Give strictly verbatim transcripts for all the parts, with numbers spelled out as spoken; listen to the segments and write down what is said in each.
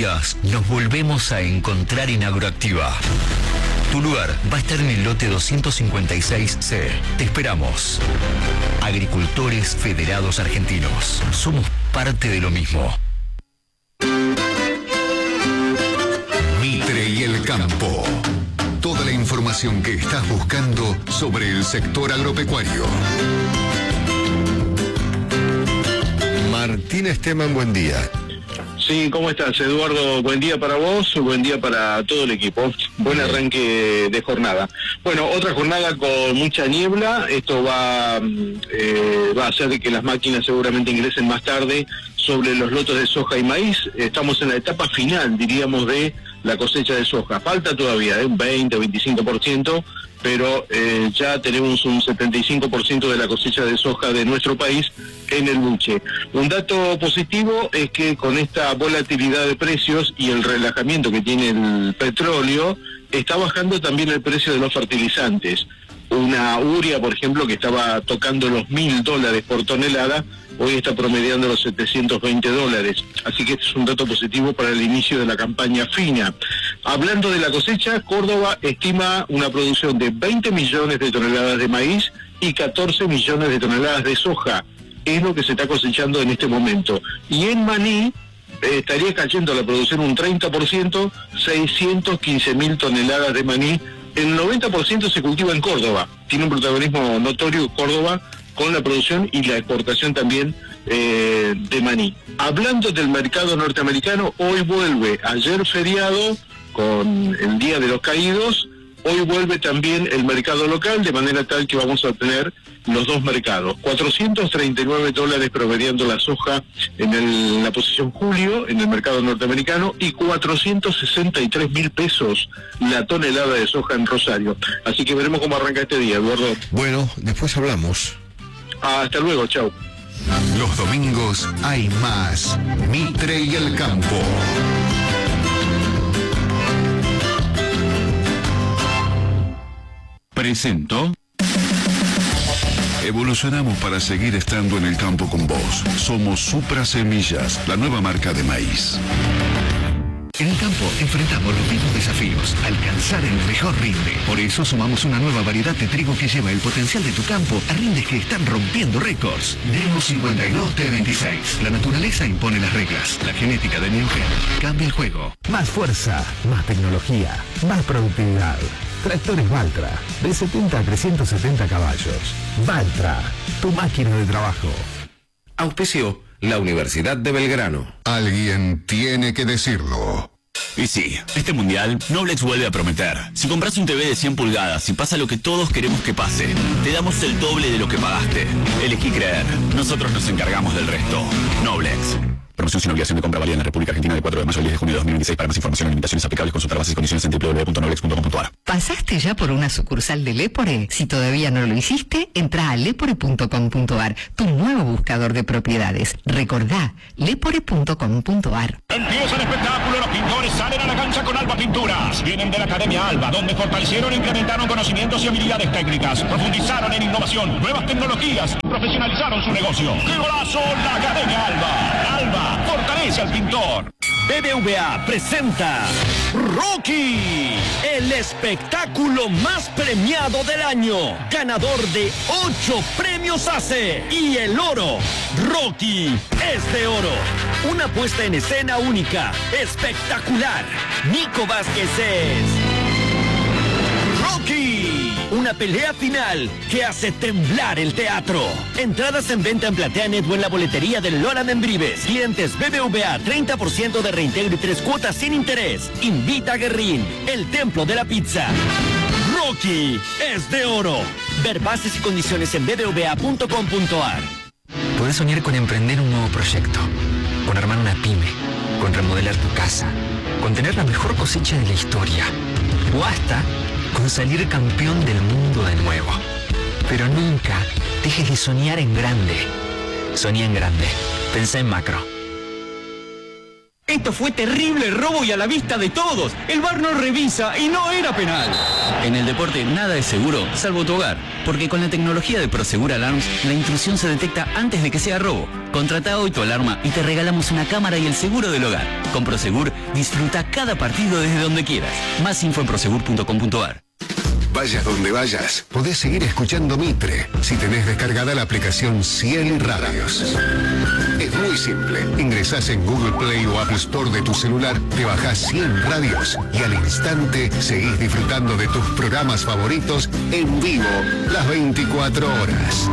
días nos volvemos a encontrar en Agroactiva. Tu lugar va a estar en el lote doscientos cincuenta y seis C. Te esperamos. Agricultores Federados Argentinos. Somos parte de lo mismo. Mitre y el campo. Toda la información que estás buscando sobre el sector agropecuario. Martín Esteban, buen día. Sí, ¿cómo estás, Eduardo? Buen día para vos, buen día para todo el equipo. Buen arranque de jornada. Bueno, otra jornada con mucha niebla. Esto va, eh, va a hacer que las máquinas seguramente ingresen más tarde sobre los lotes de soja y maíz. Estamos en la etapa final, diríamos, de la cosecha de soja. Falta todavía, ¿eh? un veinte, veinticinco por ciento, pero eh, ya tenemos un setenta y cinco por ciento de la cosecha de soja de nuestro país en el buche. Un dato positivo es que con esta volatilidad de precios y el relajamiento que tiene el petróleo, está bajando también el precio de los fertilizantes. Una urea, por ejemplo, que estaba tocando los mil dólares por tonelada, hoy está promediando los setecientos veinte dólares. Así que este es un dato positivo para el inicio de la campaña fina. Hablando de la cosecha, Córdoba estima una producción de veinte millones de toneladas de maíz y catorce millones de toneladas de soja. Es lo que se está cosechando en este momento. Y en maní eh, estaría cayendo la producción un treinta por ciento, seiscientos quince mil toneladas de maní. El noventa por ciento se cultiva en Córdoba. Tiene un protagonismo notorio Córdoba con la producción y la exportación también eh, de maní. Hablando del mercado norteamericano, hoy vuelve, ayer feriado con el Día de los Caídos, hoy vuelve también el mercado local, de manera tal que vamos a tener los dos mercados. cuatrocientos treinta y nueve dólares promediando la soja en, el, en la posición julio, en el mercado norteamericano, y cuatrocientos sesenta y tres mil pesos la tonelada de soja en Rosario. Así que veremos cómo arranca este día, Eduardo. Bueno, después hablamos. Hasta luego, chau. Los domingos hay más Mitre y el campo. Presento. Evolucionamos para seguir estando en el campo con vos. Somos Supra Semillas, la nueva marca de maíz. En el campo enfrentamos los mismos desafíos, alcanzar el mejor rinde. Por eso sumamos una nueva variedad de trigo que lleva el potencial de tu campo a rindes que están rompiendo récords. Demo cincuenta y dos T veintiséis. La naturaleza impone las reglas. La genética de Neugen cambia el juego. Más fuerza, más tecnología, más productividad. Tractores Valtra, de setenta a trescientos setenta caballos. Valtra, tu máquina de trabajo. Auspició la Universidad de Belgrano. Alguien tiene que decirlo. Y sí, este mundial, Noblex vuelve a prometer. Si compras un T V de cien pulgadas y pasa lo que todos queremos que pase, te damos el doble de lo que pagaste. Elegí creer. Nosotros nos encargamos del resto. Noblex. Promoción sin obligación de compra válida en la República Argentina del cuatro de mayo al diez de junio de dos mil veintiséis. Para más información o limitaciones aplicables, consultar bases y condiciones en doble u doble u doble u punto noblex punto com punto a r. ¿Pasaste ya por una sucursal de Lepore? Si todavía no lo hiciste, entra a lepore punto com punto a r, tu nuevo buscador de propiedades. Recordá, lepore punto com punto a r. Empieza el espectáculo, los pintores salen a la cancha con Alba Pinturas. Vienen de la Academia Alba, donde fortalecieron e incrementaron conocimientos y habilidades técnicas. Profundizaron en innovación, nuevas tecnologías, profesionalizaron su negocio. ¡Qué golazo! La Academia Alba. Alba, fortalece al pintor. B B V A presenta Rocky, el espectáculo más premiado del año, ganador de ocho premios ACE y el oro. Rocky es de oro, una puesta en escena única, espectacular. Nico Vázquez es Rocky, una pelea final que hace temblar el teatro. Entradas en venta en PlateaNet o en la boletería del Lola Membrives. Clientes B B V A, treinta por ciento de reintegro y tres cuotas sin interés. Invita a Guerrín, el templo de la pizza. Rocky es de oro. Ver bases y condiciones en b b v a punto com punto a r. Podés soñar con emprender un nuevo proyecto, con armar una pyme, con remodelar tu casa, con tener la mejor cosecha de la historia, o hasta con salir campeón del mundo de nuevo. Pero nunca dejes de soñar en grande. Soñá en grande. Pensá en macro. Esto fue terrible robo y a la vista de todos. El V A R no revisa y no era penal. En el deporte nada es seguro, salvo tu hogar. Porque con la tecnología de Prosegur Alarms, la intrusión se detecta antes de que sea robo. Contrata hoy tu alarma y te regalamos una cámara y el seguro del hogar. Con Prosegur, disfruta cada partido desde donde quieras. Más info en prosegur punto com punto a r. Vayas donde vayas, podés seguir escuchando Mitre si tenés descargada la aplicación Ciel Radios. Es muy simple. Ingresás en Google Play o Apple Store de tu celular, te bajás Ciel Radios y al instante seguís disfrutando de tus programas favoritos en vivo las veinticuatro horas.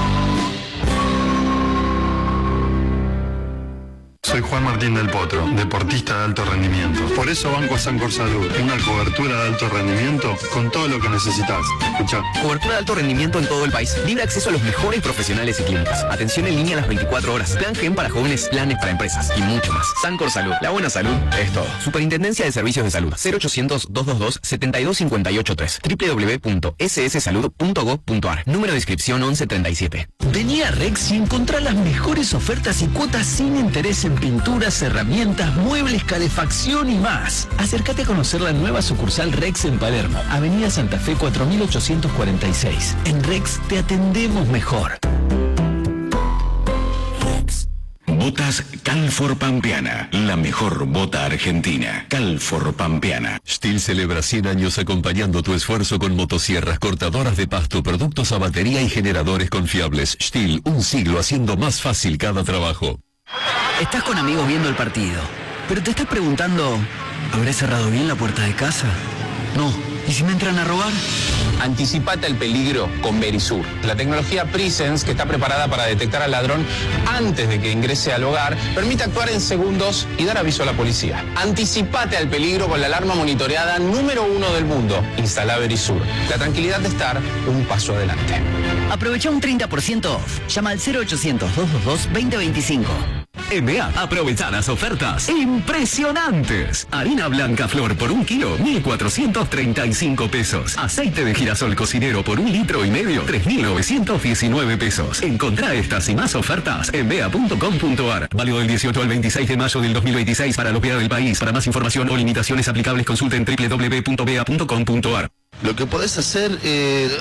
Soy Juan Martín del Potro, deportista de alto rendimiento. Por eso banco a Sancor Salud, una cobertura de alto rendimiento con todo lo que necesitas. Escuchá. Cobertura de alto rendimiento en todo el país. Libre acceso a los mejores profesionales y clínicas. Atención en línea a las veinticuatro horas. Plan Gen para jóvenes, planes para empresas y mucho más. Sancor Salud. La buena salud es todo. Superintendencia de Servicios de Salud. cero ochocientos, doscientos veintidós, setenta y dos cincuenta y ocho tres. doble u doble u doble u punto s s salud punto gov punto a r. Número de inscripción once treinta y siete. Vení a Rex y encontrá las mejores ofertas y cuotas sin interés en pinturas, herramientas, muebles, calefacción y más. Acércate a conocer la nueva sucursal Rex en Palermo, Avenida Santa Fe cuatro mil ochocientos cuarenta y seis. En Rex te atendemos mejor. Botas Calfor Pampeana, la mejor bota argentina. Calfor Pampeana. Stihl celebra cien años acompañando tu esfuerzo con motosierras, cortadoras de pasto, productos a batería y generadores confiables. Stihl, un siglo haciendo más fácil cada trabajo. Estás con amigos viendo el partido, pero te estás preguntando, ¿habré cerrado bien la puerta de casa? No. ¿Y si me entran a robar? Anticipate al peligro con Verisur, la tecnología Presence que está preparada para detectar al ladrón antes de que ingrese al hogar, permite actuar en segundos y dar aviso a la policía. Anticipate al peligro con la alarma monitoreada número uno del mundo. Instala Verisur. La tranquilidad de estar un paso adelante. Aprovecha un treinta por ciento off. Llama al cero ochocientos, doscientos veintidós, veinte veinticinco. En B A, aprovecha las ofertas impresionantes. Harina blanca flor por un kilo, mil cuatrocientos treinta y cinco pesos. Aceite de girasol cocinero por un litro y medio, tres mil novecientos diecinueve pesos. Encontrá estas y más ofertas en bea punto com punto a r. Válido del dieciocho al veintiséis de mayo del dos mil veintiséis para los B A del país. Para más información o limitaciones aplicables consulta en doble u doble u doble u punto bea punto com punto a r. Lo que podés hacer es...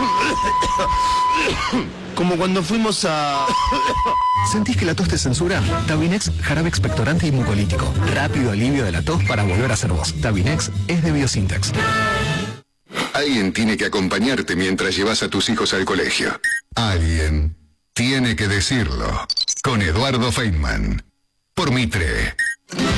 como cuando fuimos a... ¿Sentís que la tos te censura? Tabinex, jarabe expectorante y mucolítico. Rápido alivio de la tos para volver a ser vos. Tabinex es de Biosintex. Alguien tiene que acompañarte mientras llevas a tus hijos al colegio. Alguien tiene que decirlo. Con Eduardo Feynman. Por Mitre.